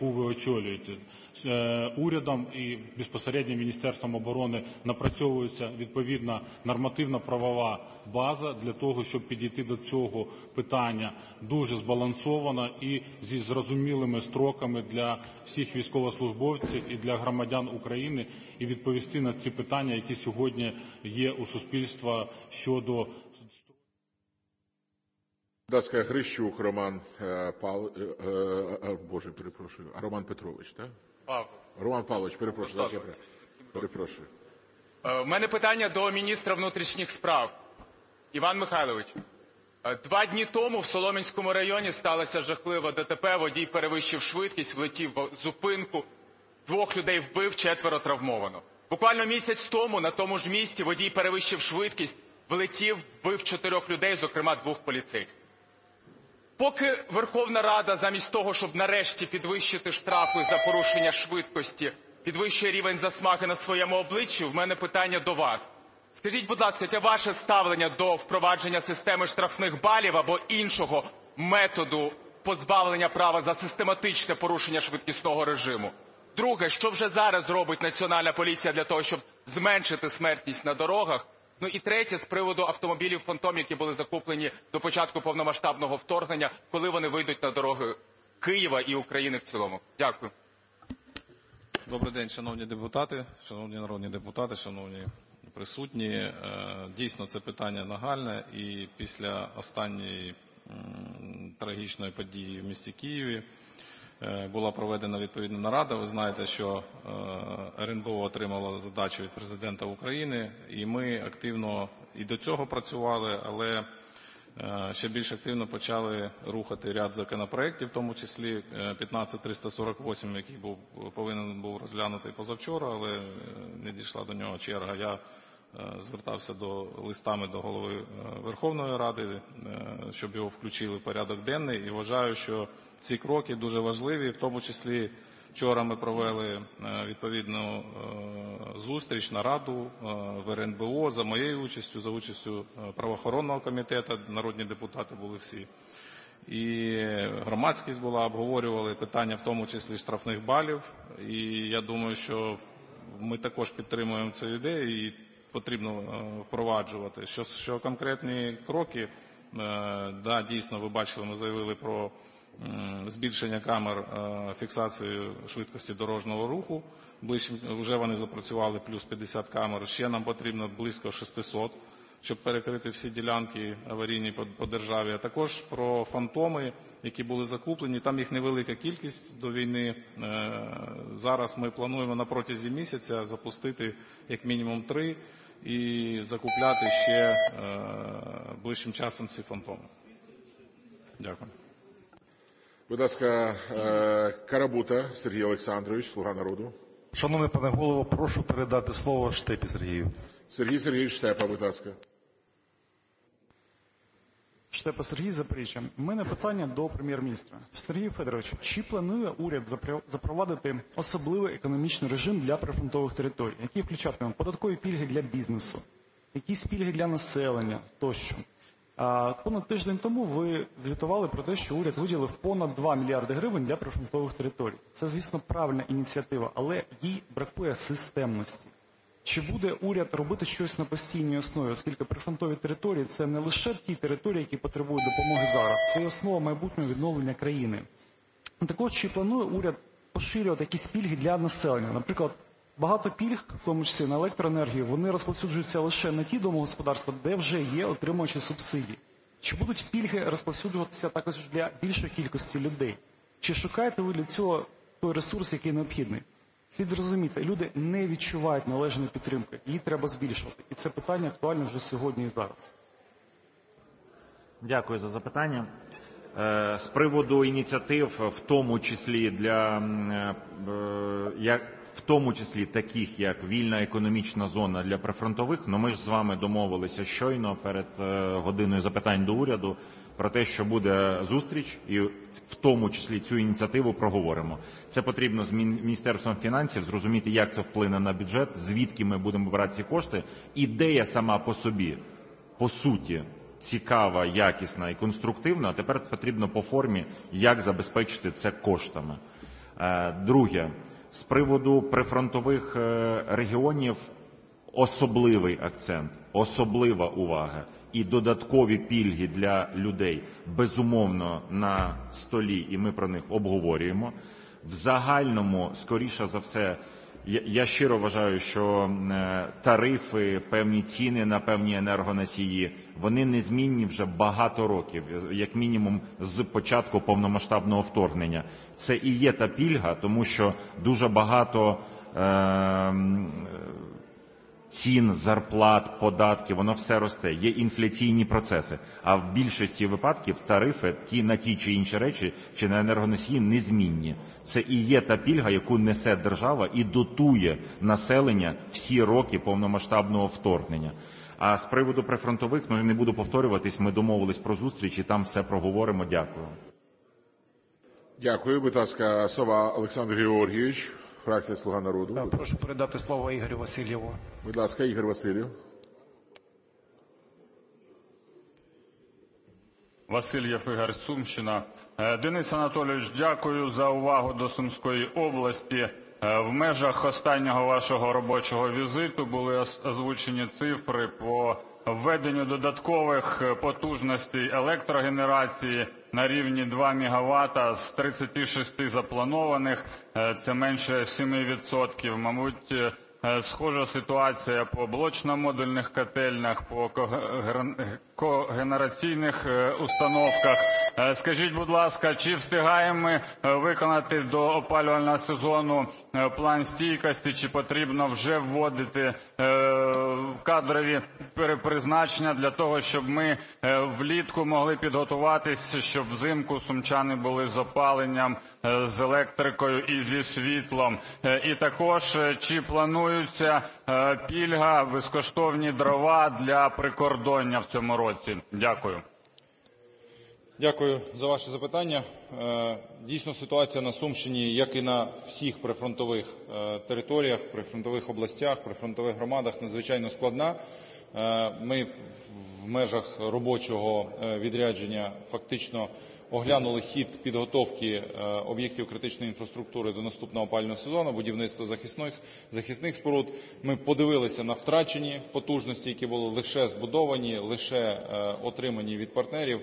ви очолюєте. Урядом і безпосередньо Міністерством оборони напрацьовується відповідна нормативно-правова база для того, щоб підійти до цього питання дуже збалансовано і зі зрозумілими строками для всіх військовослужбовців і для громадян України, і відповісти на ці питання, які сьогодні є у суспільства щодо... Будь ласка, Грищук Роман Роман Петрович, так? Роман Павлович, перепрошую. У мене питання до міністра внутрішніх справ. Іван Михайлович, 2 дні тому в Солом'янському районі сталося жахливе ДТП, водій перевищив швидкість, влетів в зупинку, 2 людей вбив, 4 травмовано. Буквально місяць тому на тому ж місці водій перевищив швидкість, влетів, вбив 4 людей, зокрема 2 поліцейських. Поки Верховна Рада замість того, щоб нарешті підвищити штрафи за порушення швидкості, підвищує рівень засмаги на своєму обличчі, в мене питання до вас. Скажіть, будь ласка, яке ваше ставлення до впровадження системи штрафних балів або іншого методу позбавлення права за систематичне порушення швидкісного режиму? Друге, що вже зараз робить Національна поліція для того, щоб зменшити смертність на дорогах? Ну і третє, з приводу автомобілів «Фантом», які були закуплені до початку повномасштабного вторгнення, коли вони вийдуть на дороги Києва і України в цілому? Дякую. Добрий день, шановні депутати, шановні народні депутати, шановні присутні. Дійсно, це питання нагальне, і після останньої трагічної події в місті Києві була проведена відповідна нарада. Ви знаєте, що РНБО отримало задачу від президента України, і ми активно і до цього працювали, але ще більш активно почали рухати ряд законопроєктів, в тому числі 15348, який повинен був розглянутий позавчора, але не дійшла до нього черга. Я звертався листами до голови Верховної Ради, щоб його включили в порядок денний, і вважаю, що ці кроки дуже важливі. В тому числі вчора ми провели відповідну зустріч, нараду в РНБО за моєю участю, за участю правоохоронного комітету, народні депутати були всі. І громадськість була, обговорювали питання в тому числі штрафних балів. І я думаю, що ми також підтримуємо цю ідею і потрібно впроваджувати. Що конкретні кроки, да, дійсно, ви бачили, ми заявили про збільшення камер фіксації швидкості дорожнього руху. Вже вони запрацювали плюс 50 камер. Ще нам потрібно близько 600, щоб перекрити всі ділянки аварійні по державі. А також про фантоми, які були закуплені. Там їх невелика кількість до війни. Зараз ми плануємо на протязі місяця запустити як мінімум 3 і закупляти ще ближчим часом ці фантоми. Дякую. Будь ласка, Карабута Сергій Олександрович, «Слуга народу». Шановний пане голово, прошу передати слово Штепі Сергію. Сергій Сергійович Штепа, будь ласка. Штепа Сергій, Запоріжжя. У мене питання до прем'єр-міністра. Сергій Федорович, чи планує уряд запровадити особливий економічний режим для прифронтових територій, який включатиме податкові пільги для бізнесу, якісь пільги для населення тощо? Понад тиждень тому ви звітували про те, що уряд виділив понад 2 мільярди гривень для прифронтових територій. Це, звісно, правильна ініціатива, але їй бракує системності. Чи буде уряд робити щось на постійній основі, оскільки прифронтові території – це не лише ті території, які потребують допомоги зараз, це і основа майбутнього відновлення країни. Також чи планує уряд поширювати якісь пільги для населення? Наприклад, багато пільг, в тому числі на електроенергію, вони розповсюджуються лише на ті домогосподарства, де вже є отримувачі субсидій. Чи будуть пільги розповсюджуватися також для більшої кількості людей? Чи шукаєте ви для цього той ресурс, який необхідний? Слід зрозуміти, люди не відчувають належної підтримки, її треба збільшувати. І це питання актуальне вже сьогодні і зараз. Дякую за запитання. З приводу ініціатив, в тому числі таких, як вільна економічна зона для прифронтових, ми ж з вами домовилися щойно перед годиною запитань до уряду про те, що буде зустріч, і в тому числі цю ініціативу проговоримо. Це потрібно з Міністерством фінансів зрозуміти, як це вплине на бюджет, звідки ми будемо брати ці кошти. Ідея сама по собі, по суті, цікава, якісна і конструктивна, а тепер потрібно по формі, як забезпечити це коштами. Друге. З приводу прифронтових регіонів особливий акцент, особлива увага і додаткові пільги для людей, безумовно, на столі, і ми про них обговорюємо. В загальному, скоріше за все, я щиро вважаю, що тарифи, певні ціни на певні енергоносії, вони незмінні вже багато років, як мінімум з початку повномасштабного вторгнення. Це і є та пільга, тому що дуже багато цін, зарплат, податків, воно все росте. Є інфляційні процеси. А в більшості випадків тарифи на ті чи інші речі, чи на енергоносії незмінні. Це і є та пільга, яку несе держава і дотує населення всі роки повномасштабного вторгнення. А з приводу прифронтових, не буду повторюватись, ми домовились про зустріч і там все проговоримо. Дякую. Дякую. Будь ласка, Сова Олександр Георгійович, фракція «Слуга народу». Прошу передати слово Ігорю Васильєву. Будь ласка, Ігор Васильєв. Васильєв Ігор, Сумщина. Денис Анатолійович, дякую за увагу до Сумської області. В межах останнього вашого робочого візиту були озвучені цифри по введенню додаткових потужностей електрогенерації на рівні 2 МВт з 36 запланованих. Це менше 7%. Мабуть, схожа ситуація по блочно-модульних котельнях, по когенераційних установках. Скажіть, будь ласка, чи встигаємо ми виконати до опалювального сезону план стійкості, чи потрібно вже вводити кадрові перепризначення для того, щоб ми влітку могли підготуватися, щоб взимку сумчани були з опаленням, з електрикою і зі світлом? І також, чи планується пільга, безкоштовні дрова для прикордоння в цьому році? Дякую. Дякую за ваше запитання. Дійсно, ситуація на Сумщині, як і на всіх прифронтових територіях, прифронтових областях, прифронтових громадах, надзвичайно складна. Ми в межах робочого відрядження фактично оглянули хід підготовки об'єктів критичної інфраструктури до наступного опалювального сезону, будівництво захисних споруд. Ми подивилися на втрачені потужності, які були лише збудовані, лише отримані від партнерів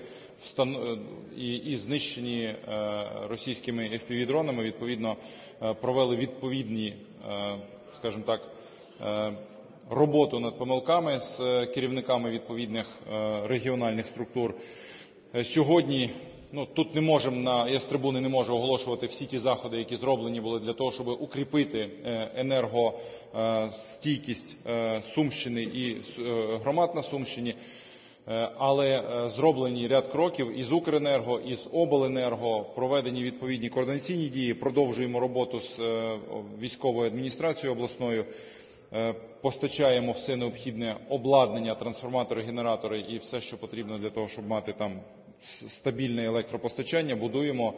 і знищені російськими FPV-дронами. Відповідно, провели відповідні, скажімо так, роботу над помилками з керівниками відповідних регіональних структур. Сьогодні тут не можемо, я з трибуни не можу оголошувати всі ті заходи, які зроблені були для того, щоб укріпити енергостійкість Сумщини і громад на Сумщині, але зроблені ряд кроків із Укренерго, із Обленерго, проведені відповідні координаційні дії, продовжуємо роботу з військовою адміністрацією обласною, постачаємо все необхідне обладнання, трансформатори, генератори і все, що потрібно для того, щоб мати там стабільне електропостачання, будуємо,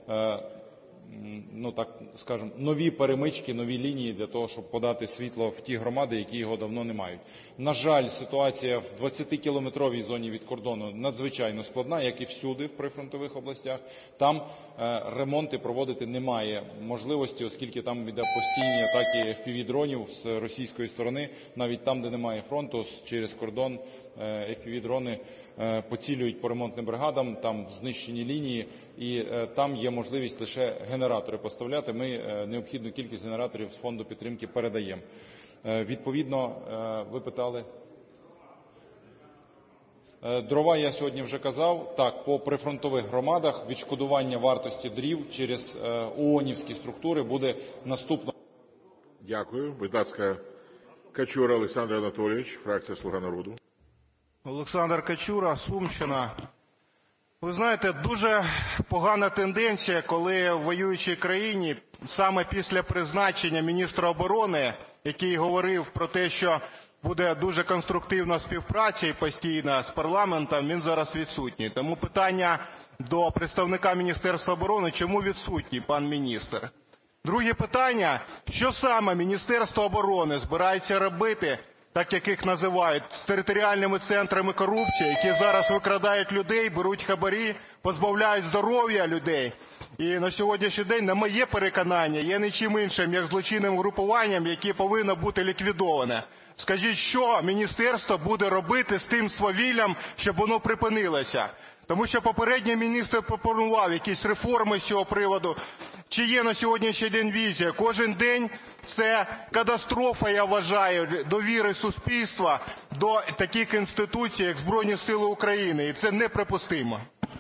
так скажемо, нові перемички, нові лінії для того, щоб подати світло в ті громади, які його давно не мають. На жаль, ситуація в 20-кілометровій зоні від кордону надзвичайно складна, як і всюди в прифронтових областях. Там ремонти проводити немає можливості, оскільки там йде постійні атаки FPV-дронів з російської сторони. Навіть там, де немає фронту, через кордон FPV-дрони поцілюють по ремонтним бригадам, там знищені лінії, і там є можливість лише генератори поставляти. Ми необхідну кількість генераторів з фонду підтримки передаємо. Відповідно, ви питали? Дрова я сьогодні вже казав. Так, по прифронтових громадах відшкодування вартості дрів через ООНівські структури буде наступно. Дякую. Будь ласка, Качура Олександр Анатолійович, фракція «Слуга народу». Олександр Качура, Сумщина. Ви знаєте, дуже погана тенденція, коли в воюючій країні саме після призначення міністра оборони, який говорив про те, що буде дуже конструктивна співпраця і постійна з парламентом, він зараз відсутній. Тому питання до представника Міністерства оборони, чому відсутній пан міністр? Друге питання, що саме Міністерство оборони збирається робити так як їх називають, з територіальними центрами корупції, які зараз викрадають людей, беруть хабарі, позбавляють здоров'я людей. І на сьогоднішній день, на моє переконання, є нічим іншим, як злочинним групуванням, яке повинно бути ліквідоване. Скажіть, що міністерство буде робити з тим свавіллям, щоб воно припинилося? Тому що попередній міністр пропонував якісь реформи з цього приводу. Чи є на сьогоднішній день візія? Кожен день це катастрофа, я вважаю, довіри суспільства до таких інституцій, як Збройні Сили України. І це неприпустимо.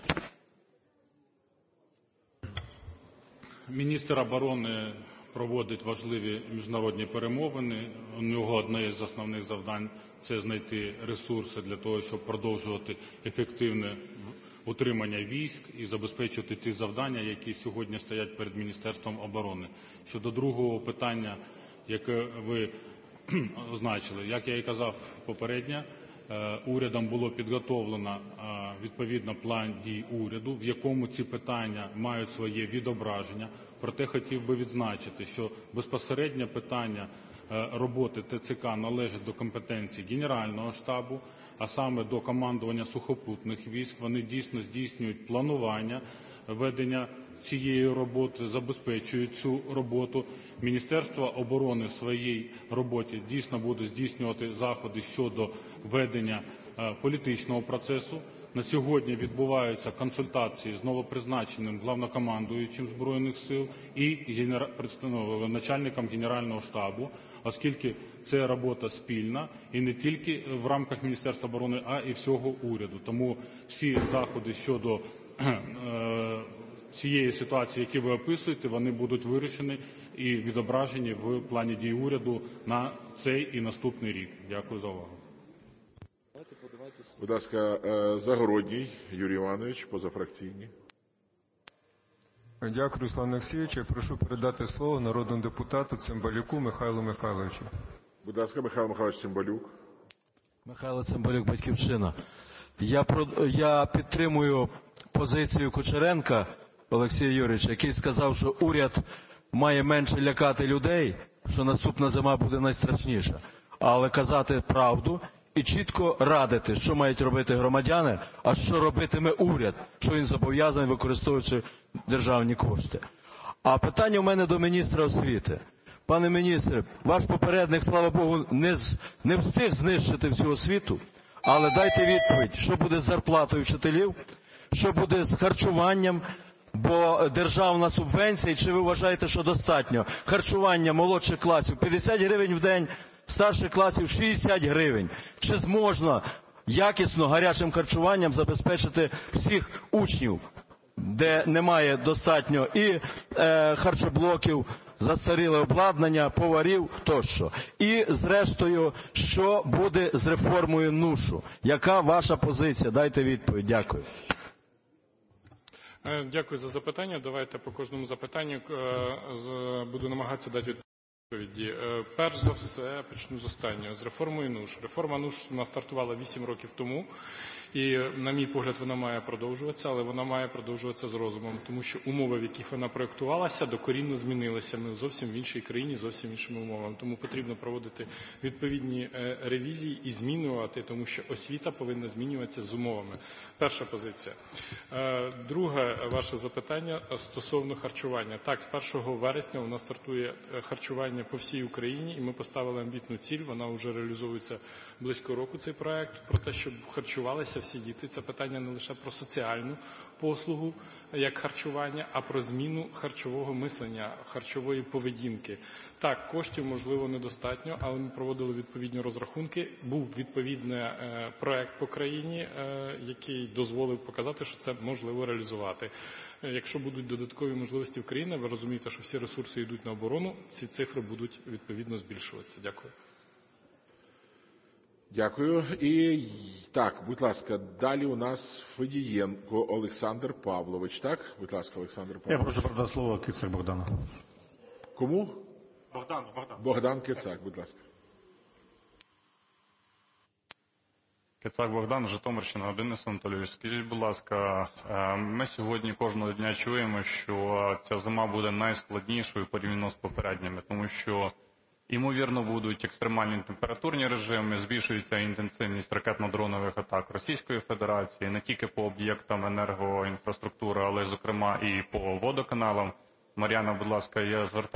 Міністр оборони проводить важливі міжнародні перемовини. У нього одне з основних завдань – це знайти ресурси для того, щоб продовжувати ефективне утримання військ і забезпечувати ті завдання, які сьогодні стоять перед Міністерством оборони. Щодо другого питання, яке ви означили, як я і казав попередньо, урядом було підготовлено відповідно план дій уряду, в якому ці питання мають своє відображення. Проте хотів би відзначити, що безпосередньо питання роботи ТЦК належить до компетенції Генерального штабу, а саме до командування сухопутних військ. Вони дійсно здійснюють планування ведення цієї роботи, забезпечують цю роботу. Міністерство оборони в своїй роботі дійсно буде здійснювати заходи щодо ведення політичного процесу. На сьогодні відбуваються консультації з новопризначеним главнокомандуючим Збройних сил і начальником Генерального штабу, оскільки це робота спільна і не тільки в рамках Міністерства оборони, а і всього уряду. Тому всі заходи щодо цієї ситуації, які ви описуєте, вони будуть вирішені і відображені в плані дій уряду на цей і наступний рік. Дякую за увагу. Будь ласка, Загородній Юрій Іванович, позафракційні. Дякую, Руслан Олексійович. Я прошу передати слово народному депутату Цимбалюку Михайлу Михайловичу. Будь ласка, Михайло Михайлович Цимбалюк. Михайло Цимбалюк, «Батьківщина». Я підтримую позицію Кучеренка Олексія Юрійовича, який сказав, що уряд має менше лякати людей, що наступна зима буде найстрашніша, але казати правду і чітко радити, що мають робити громадяни, а що робитиме уряд, що він зобов'язаний, використовуючи державні кошти. А питання в мене до міністра освіти. Пане міністре, ваш попередник, слава Богу, не встиг знищити всю освіту, але дайте відповідь, що буде з зарплатою вчителів, що буде з харчуванням, бо державна субвенція, чи ви вважаєте, що достатньо? Харчування молодших класів 50 гривень в день, старших класів 60 гривень. Чи зможна якісно гарячим харчуванням забезпечити всіх учнів, де немає достатньо і харчоблоків, застаріле обладнання, поварів тощо? І, зрештою, що буде з реформою НУШу? Яка ваша позиція? Дайте відповідь. Дякую. Дякую за запитання. Давайте по кожному запитанню буду намагатися дати відповіді. Перш за все, почну з останнього, з реформою НУШ. Реформа НУШ у нас стартувала 8 років тому. І, на мій погляд, вона має продовжуватися, але вона має продовжуватися з розумом, тому що умови, в яких вона проєктувалася, докорінно змінилися. Ми зовсім в іншій країні, зовсім іншими умовами. Тому потрібно проводити відповідні ревізії і змінювати, тому що освіта повинна змінюватися з умовами. Перша позиція. Друге ваше запитання стосовно харчування. Так, з 1 вересня у нас стартує харчування по всій Україні, і ми поставили амбітну ціль, вона вже реалізовується близько року, цей проект, про те, щоб харчувалися всі діти. Це питання не лише про соціальну послугу, як харчування, а про зміну харчового мислення, харчової поведінки. Так, коштів, можливо, недостатньо, але ми проводили відповідні розрахунки. Був відповідний проект по країні, який дозволив показати, що це можливо реалізувати. Якщо будуть додаткові можливості в країні, ви розумієте, що всі ресурси йдуть на оборону, ці цифри будуть відповідно збільшуватися. Дякую. Дякую. І так, будь ласка, далі у нас Федієнко Олександр Павлович. Так? Будь ласка, Олександр Павлович. Я прошу передати слово Кицак Богдану. Кому? Богдан. Богдан Кицак, будь ласка. Кицак Богдан, Житомирщина, Денис Анатолійович. Скажіть, будь ласка, ми сьогодні кожного дня чуємо, що ця зима буде найскладнішою порівняно з попередніми, тому що Ймовірно, будуть екстремальні температурні режими, збільшується інтенсивність ракетно-дронових атак Російської Федерації не тільки по об'єктам енергоінфраструктури, але, зокрема, і по водоканалам. Мар'яна, будь ласка, я звертаюся